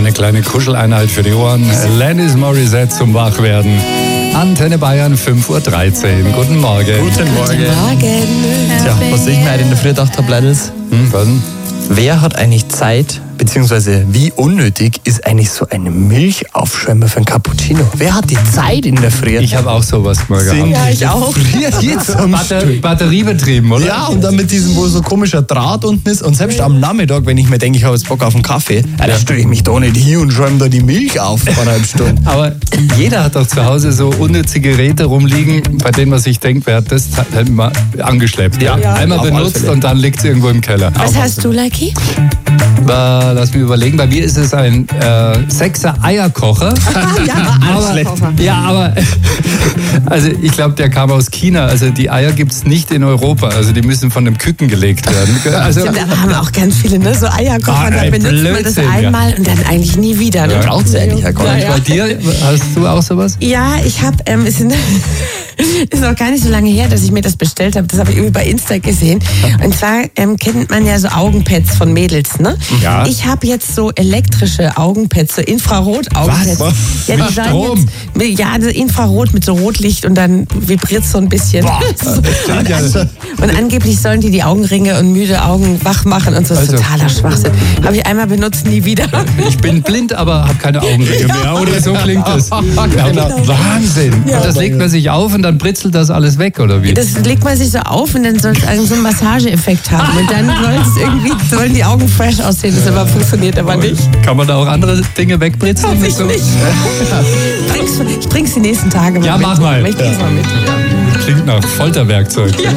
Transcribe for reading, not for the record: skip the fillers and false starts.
Eine kleine Kuscheleinheit für die Ohren. Alanis Morissette zum Wachwerden. Antenne Bayern, 5:13 Uhr. Guten Morgen. Guten Morgen. Tja, was ich mir heute in der Früh gedacht habe, Leidels. Was denn? Wer hat eigentlich Zeit, beziehungsweise wie unnötig ist eigentlich so eine Milchaufschäumer für einen Cappuccino? Wer hat die Zeit in der Früh? Ich habe auch sowas mal gehabt. Ja, ich auch. Jetzt am Stück. Batteriebetrieben, oder? Ja, und dann mit diesem, wo so komischer Draht unten ist. Und selbst am Nachmittag, wenn ich mir denke, ich habe jetzt Bock auf einen Kaffee, dann stelle ich mich da nicht hin und schäume da die Milch auf vor einer halben Stunde. Aber jeder hat doch zu Hause so unnütze Geräte rumliegen, bei denen man sich denkt, wer hat das halt mal angeschleppt. Ja. Einmal auf alle benutzt Fälle. und dann liegt es irgendwo im Keller. Was hast du, Lucky? Lass mich überlegen, bei mir ist es ein 6er Eierkocher. aber also ich glaube, der kam aus China. Also die Eier gibt es nicht in Europa. Also die müssen von einem Küken gelegt werden. Also, Da haben auch ganz viele, ne? So Eierkocher, da benutzt man das Blödsinn, einmal und dann eigentlich nie wieder. Ne? Braucht sie eigentlich ja gar nicht. Bei dir, hast du auch sowas? Ja, ich habe, ist noch gar nicht so lange her, dass ich mir das bestellt habe. Das habe ich irgendwie bei Insta gesehen. Und zwar kennt man ja so Augenpads von Mädels, ne? Ja. Ich habe jetzt so elektrische Augenpads, so Infrarot-Augenpads. Was? Ja, Mit die sollen Strom? Jetzt, ja, so Infrarot mit so Rotlicht und dann vibriert es so ein bisschen. Und angeblich sollen die Augenringe und müde Augen wach machen und so. Das ist Also. totaler Schwachsinn. Habe ich einmal benutzt, nie wieder. Ich bin blind, aber habe keine Augenringe mehr. Oder so klingt das. Genau. Wahnsinn. Und das legt man sich auf und dann britzelt das alles weg, oder wie? Das legt man sich so auf und dann soll es so einen Massageeffekt haben. Und dann sollen die Augen fresh aussehen. Das aber funktioniert aber nicht. Kann man da auch andere Dinge wegbritzeln? Hoffe ich nicht. Ich bring's die nächsten Tage mal Ja, mit. mach mal. Ich bring's mal mit. Klingt nach Folterwerkzeug.